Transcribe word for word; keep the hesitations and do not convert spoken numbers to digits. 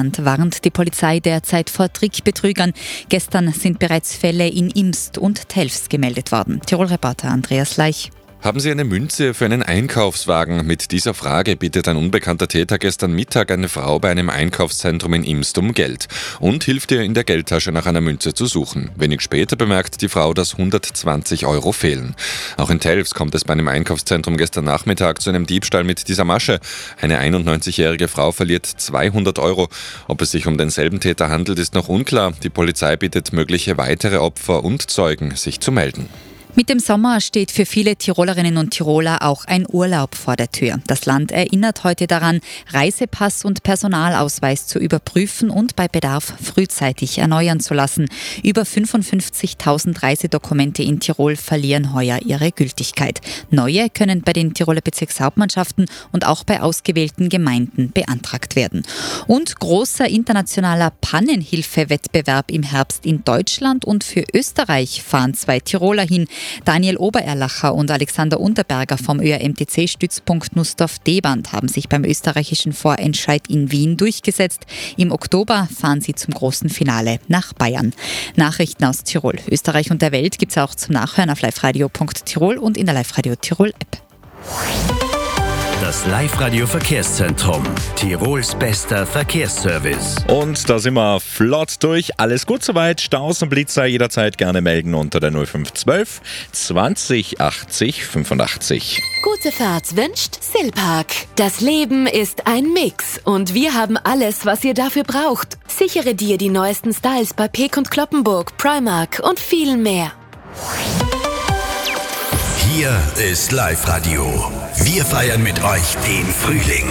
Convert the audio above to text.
Land warnt die Polizei derzeit vor Trickbetrügern. Gestern sind bereits Fälle in Imst und Telfs gemeldet worden. Tirol-Reporter Andreas Leich. Haben Sie eine Münze für einen Einkaufswagen? Mit dieser Frage bittet ein unbekannter Täter gestern Mittag eine Frau bei einem Einkaufszentrum in Imst um Geld und hilft ihr in der Geldtasche nach einer Münze zu suchen. Wenig später bemerkt die Frau, dass hundertzwanzig Euro fehlen. Auch in Telfs kommt es bei einem Einkaufszentrum gestern Nachmittag zu einem Diebstahl mit dieser Masche. Eine einundneunzigjährige Frau verliert zweihundert Euro. Ob es sich um denselben Täter handelt, ist noch unklar. Die Polizei bittet mögliche weitere Opfer und Zeugen, sich zu melden. Mit dem Sommer steht für viele Tirolerinnen und Tiroler auch ein Urlaub vor der Tür. Das Land erinnert heute daran, Reisepass und Personalausweis zu überprüfen und bei Bedarf frühzeitig erneuern zu lassen. Über fünfundfünfzigtausend Reisedokumente in Tirol verlieren heuer ihre Gültigkeit. Neue können bei den Tiroler Bezirkshauptmannschaften und auch bei ausgewählten Gemeinden beantragt werden. Und großer internationaler Pannenhilfe-Wettbewerb im Herbst in Deutschland und für Österreich fahren zwei Tiroler hin. Daniel Obererlacher und Alexander Unterberger vom Ö R M T C-Stützpunkt Nussdorf-Deband haben sich beim österreichischen Vorentscheid in Wien durchgesetzt. Im Oktober fahren sie zum großen Finale nach Bayern. Nachrichten aus Tirol, Österreich und der Welt gibt es auch zum Nachhören auf liveradio punkt tirol und in der Live-Radio Tirol-App. Das Live-Radio-Verkehrszentrum. Tirols bester Verkehrsservice. Und da sind wir flott durch. Alles gut soweit. Staus und Blitzer jederzeit gerne melden unter der null fünf zwölf zwanzig achtzig fünfundachtzig. Gute Fahrt wünscht Silpark. Das Leben ist ein Mix und wir haben alles, was ihr dafür braucht. Sichere dir die neuesten Styles bei Peek und Cloppenburg, Primark und viel mehr. Hier ist Live-Radio. Wir feiern mit euch den Frühling.